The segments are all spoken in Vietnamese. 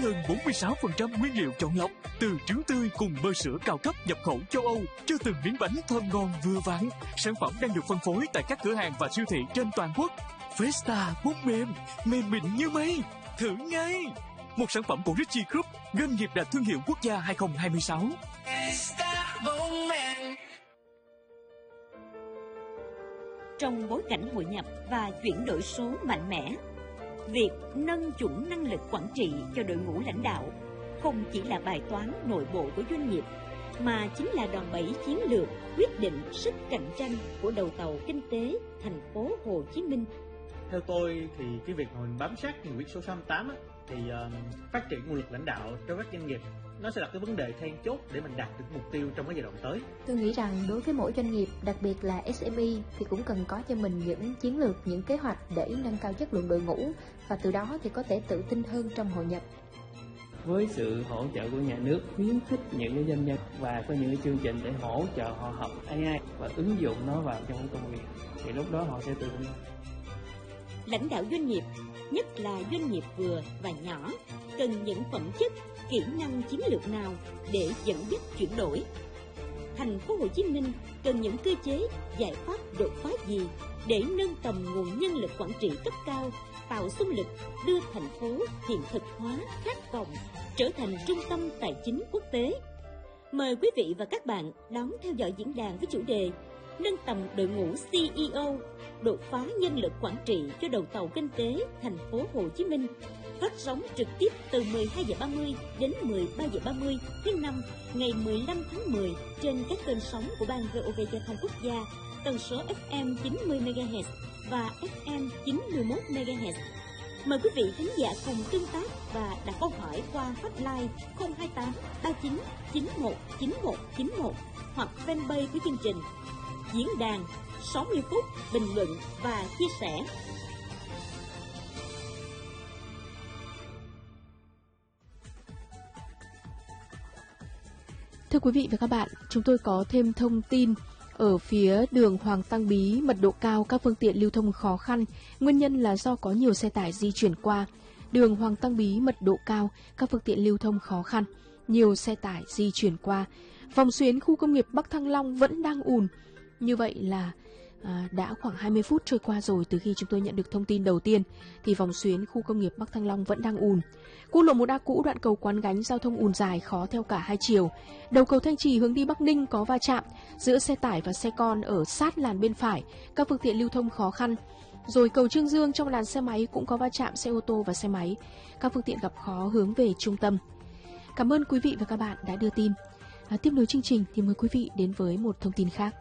hơn 46% nguyên liệu chọn lọc từ trứng tươi cùng bơ sữa cao cấp nhập khẩu châu Âu cho từng miếng bánh thơm ngon vừa vặn. Sản phẩm đang được phân phối tại các cửa hàng và siêu thị trên toàn quốc. Festa bút mềm, mềm mịn như mây. Thử ngay! Một sản phẩm của Richie Group, doanh nghiệp đạt thương hiệu quốc gia 2026. Trong bối cảnh hội nhập và chuyển đổi số mạnh mẽ, việc nâng chuẩn năng lực quản trị cho đội ngũ lãnh đạo không chỉ là bài toán nội bộ của doanh nghiệp, mà chính là đòn bẩy chiến lược quyết định sức cạnh tranh của đầu tàu kinh tế thành phố Hồ Chí Minh. Theo tôi thì cái việc mà mình bám sát nghị quyết số 68 á, thì phát triển nguồn lực lãnh đạo cho các doanh nghiệp nó sẽ là cái vấn đề then chốt để mình đạt được mục tiêu trong cái giai đoạn tới. Tôi nghĩ rằng đối với mỗi doanh nghiệp, đặc biệt là SME, thì cũng cần có cho mình những chiến lược, những kế hoạch để nâng cao chất lượng đội ngũ và từ đó thì có thể tự tin hơn trong hội nhập. Với sự hỗ trợ của nhà nước, khuyến khích những cái doanh nhân và có những cái chương trình để hỗ trợ họ học AI và ứng dụng nó vào trong công việc, thì lúc đó họ sẽ tự tin. Lãnh đạo doanh nghiệp, nhất là doanh nghiệp vừa và nhỏ, cần những phẩm chất, kỹ năng chiến lược nào để dẫn dắt chuyển đổi? Thành phố Hồ Chí Minh cần những cơ chế, giải pháp đột phá gì để nâng tầm nguồn nhân lực quản trị cấp cao, tạo xung lực đưa thành phố hiện thực hóa khát vọng trở thành trung tâm tài chính quốc tế? Mời quý vị và các bạn đón theo dõi diễn đàn với chủ đề Nâng tầm đội ngũ CEO, đột phá nhân lực quản trị cho đầu tàu kinh tế thành phố Hồ Chí Minh. Phát sóng trực tiếp từ 12h30 đến 13h30 thứ năm ngày 15 tháng 10 trên các kênh sóng của Ban VOV Giao thông Quốc gia, tần số FM 90 MHz và FM 91 MHz. Mời quý vị khán giả cùng tương tác và đặt câu hỏi qua hotline 028 39 91 91 91 hoặc fanpage của chương trình. Diễn đàn 60 phút bình luận và chia sẻ. Thưa quý vị và các bạn, chúng tôi có thêm thông tin ở phía đường Hoàng Tăng Bí, mật độ cao, các phương tiện lưu thông khó khăn. Nguyên nhân là do có nhiều xe tải di chuyển qua. Đường Hoàng Tăng Bí, mật độ cao, các phương tiện lưu thông khó khăn, nhiều xe tải di chuyển qua. Vòng xuyến khu công nghiệp Bắc Thăng Long vẫn đang ùn. Như vậy là đã khoảng 20 phút trôi qua rồi từ khi chúng tôi nhận được thông tin đầu tiên thì vòng xuyến khu công nghiệp Bắc Thăng Long vẫn đang ùn. Quốc lộ 1A cũ đoạn cầu Quán Gánh giao thông ùn dài khó theo cả hai chiều. Đầu cầu Thanh Trì hướng đi Bắc Ninh có va chạm giữa xe tải và xe con ở sát làn bên phải, các phương tiện lưu thông khó khăn. Rồi cầu Trương Dương trong làn xe máy cũng có va chạm xe ô tô và xe máy, các phương tiện gặp khó hướng về trung tâm. Cảm ơn quý vị và các bạn đã đưa tin. Tiếp nối chương trình thì mời quý vị đến với một thông tin khác.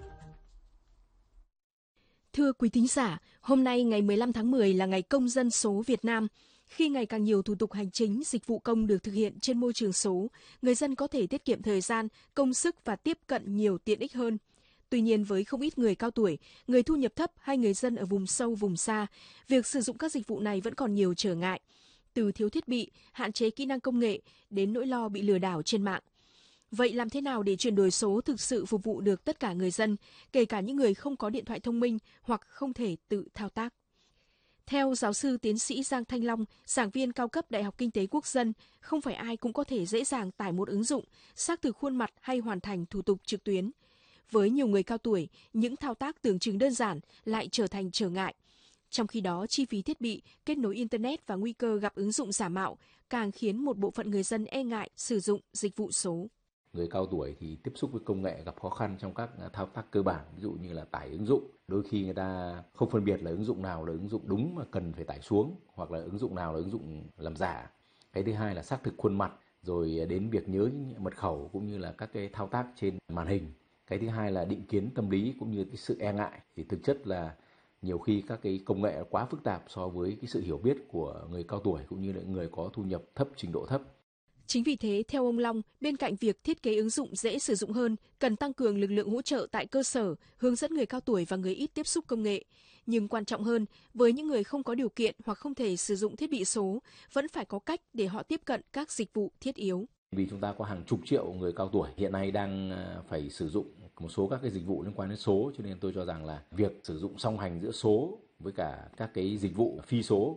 Thưa quý thính giả, hôm nay ngày 15 tháng 10 là ngày Công dân số Việt Nam. Khi ngày càng nhiều thủ tục hành chính, dịch vụ công được thực hiện trên môi trường số, người dân có thể tiết kiệm thời gian, công sức và tiếp cận nhiều tiện ích hơn. Tuy nhiên, với không ít người cao tuổi, người thu nhập thấp hay người dân ở vùng sâu, vùng xa, việc sử dụng các dịch vụ này vẫn còn nhiều trở ngại. Từ thiếu thiết bị, hạn chế kỹ năng công nghệ đến nỗi lo bị lừa đảo trên mạng. Vậy làm thế nào để chuyển đổi số thực sự phục vụ được tất cả người dân, kể cả những người không có điện thoại thông minh hoặc không thể tự thao tác? Theo giáo sư tiến sĩ Giang Thanh Long, giảng viên cao cấp Đại học Kinh tế Quốc dân, không phải ai cũng có thể dễ dàng tải một ứng dụng, xác thực khuôn mặt hay hoàn thành thủ tục trực tuyến. Với nhiều người cao tuổi, những thao tác tưởng chừng đơn giản lại trở thành trở ngại. Trong khi đó, chi phí thiết bị, kết nối Internet và nguy cơ gặp ứng dụng giả mạo càng khiến một bộ phận người dân e ngại sử dụng dịch vụ số. Người cao tuổi thì tiếp xúc với công nghệ gặp khó khăn trong các thao tác cơ bản, ví dụ như là tải ứng dụng. Đôi khi người ta không phân biệt là ứng dụng nào là ứng dụng đúng mà cần phải tải xuống, hoặc là ứng dụng nào là ứng dụng làm giả. Cái thứ hai là xác thực khuôn mặt, rồi đến việc nhớ mật khẩu cũng như là các cái thao tác trên màn hình. Cái thứ hai là định kiến tâm lý cũng như cái sự e ngại. Thì thực chất là nhiều khi các cái công nghệ quá phức tạp so với cái sự hiểu biết của người cao tuổi cũng như là người có thu nhập thấp, trình độ thấp. Chính vì thế, theo ông Long, bên cạnh việc thiết kế ứng dụng dễ sử dụng hơn, cần tăng cường lực lượng hỗ trợ tại cơ sở, hướng dẫn người cao tuổi và người ít tiếp xúc công nghệ. Nhưng quan trọng hơn, với những người không có điều kiện hoặc không thể sử dụng thiết bị số, vẫn phải có cách để họ tiếp cận các dịch vụ thiết yếu. Vì chúng ta có hàng chục triệu người cao tuổi hiện nay đang phải sử dụng một số các cái dịch vụ liên quan đến số, cho nên tôi cho rằng là việc sử dụng song hành giữa số với cả các cái dịch vụ phi số